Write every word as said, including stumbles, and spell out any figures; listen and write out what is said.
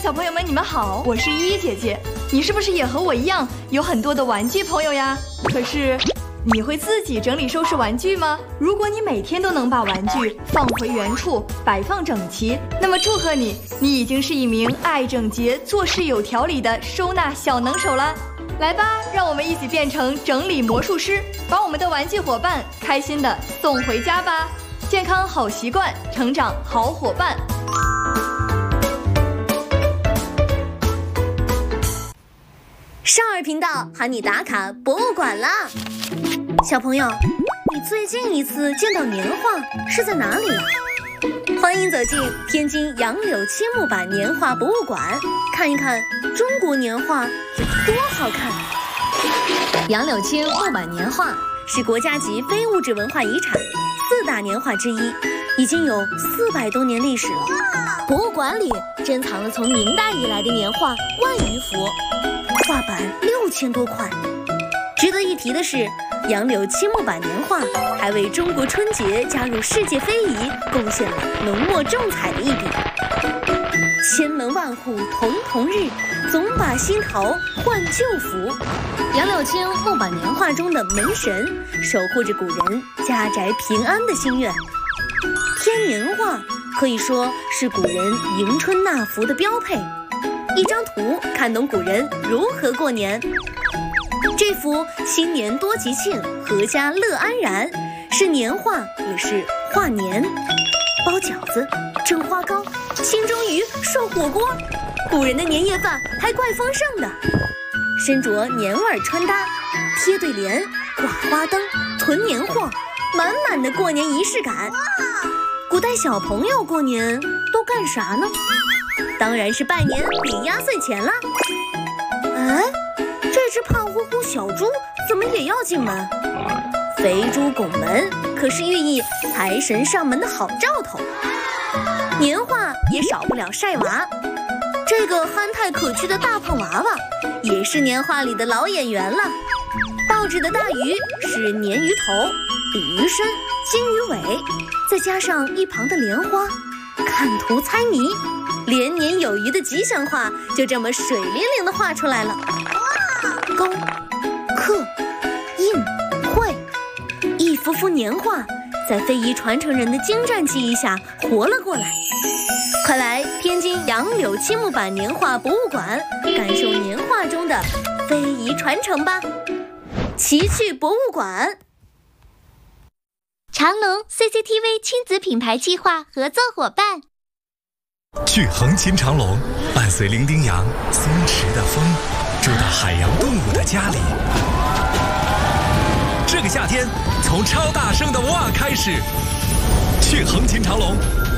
小朋友们，你们好，我是依依姐姐。你是不是也和我一样有很多的玩具朋友呀？可是，你会自己整理收拾玩具吗？如果你每天都能把玩具放回原处，摆放整齐，那么祝贺你，你已经是一名爱整洁、做事有条理的收纳小能手了。来吧，让我们一起变成整理魔术师，把我们的玩具伙伴开心的送回家吧。健康好习惯，成长好伙伴。 少儿频道喊你打卡博物馆啦！小朋友，你最近一次见到年画是在哪里啊？欢迎走进天津杨柳青木板年画博物馆，看一看中国年画有多好看。杨柳青木板年画是国家级非物质文化遗产四大年画之一，已经有四百多年历史了。博物馆里珍藏了从明代以来的年画万余幅，画板六千多块。值得一提的是，杨柳青木板年画还为中国春节加入世界非遗贡献了浓墨重彩的一笔。千门万户曈曈日，总把新桃换旧符。杨柳青木板年画中的门神守护着古人家宅平安的心愿。添年画可以说是古人迎春纳福的标配，一张图看懂古人如何过年。这幅新年多吉庆，阖家乐安然是年画，也是画年。包饺子、蒸花糕、清蒸鱼、涮火锅，古人的年夜饭还怪丰盛的。身着年味穿搭，贴对联、挂花灯、囤年货，满满的过年仪式感。古代小朋友过年都干啥呢？当然是拜年领压岁钱啦。哎，这只胖乎乎小猪怎么也要进门？肥猪拱门可是寓意财神上门的好兆头。年画也少不了晒娃，这个憨态可掬的大胖娃娃也是年画里的老演员了。倒置的大鱼是鲶鱼头、鲤鱼身、金鱼尾，再加上一旁的莲花，看图猜谜，连年有余的吉祥画就这么水灵灵的画出来了。勾、刻、印、绘，一幅幅年画在非遗传承人的精湛技艺下活了过来。快来天津杨柳青木板年画博物馆，感受年画中的非遗传承吧。奇趣博物馆， 长隆 C C T V 亲子品牌计划合作伙伴。 去横琴长隆，伴随伶仃羊、松弛的风，住到海洋动物的家里。这个夏天，从超大声的哇开始，去横琴长隆。